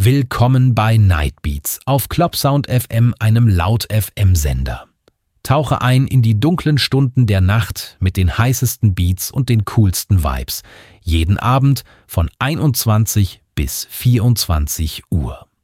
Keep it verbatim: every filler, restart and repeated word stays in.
Willkommen bei Nightbeats auf Clubsound F M, einem Laut-F M-Sender. Tauche ein in die dunklen Stunden der Nacht mit den heißesten Beats und den coolsten Vibes. Jeden Abend von einundzwanzig bis vierundzwanzig Uhr.